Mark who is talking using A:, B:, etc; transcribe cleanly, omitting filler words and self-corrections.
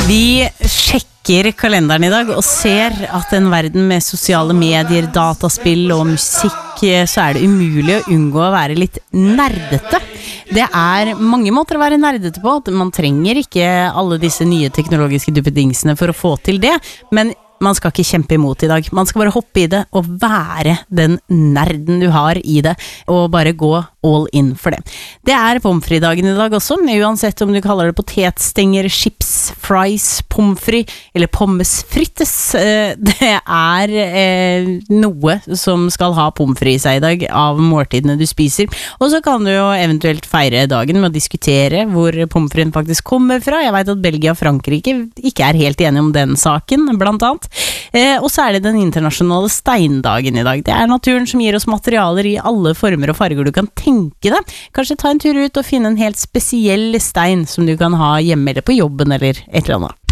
A: Vi sjekker kalenderen I dag og ser at en verden med sosiale medier, dataspill og musikk, så det umulig å unngå å være litt nerdete. Det mange måter å være nerdete på. Man trenger ikke alle disse nye teknologiske duppedingsene for å få til det, men man skal ikke kjempe imot I dag. Man skal bare hoppe I det og være den nerden du har I det, og bare gå all in for det. Det pomfridagen I dag også, uansett om du kaller det potetstenger, chips, fries, pomfri eller pommes frites. Det noe som skal ha pomfri I seg I dag av måltidene du spiser. Og så kan du jo eventuelt feire dagen med å diskutere hvor pomfrien faktisk kommer fra. Jeg vet at Belgia og Frankrike ikke helt enige om den saken, blant annet. Og så det den internasjonale steindagen I dag. Det naturen som gir oss materialer I alle former og farger du kan tenke deg. Kanskje ta en tur ut og finne en helt spesiell stein som du kan ha hjemme eller på jobben eller et eller annet.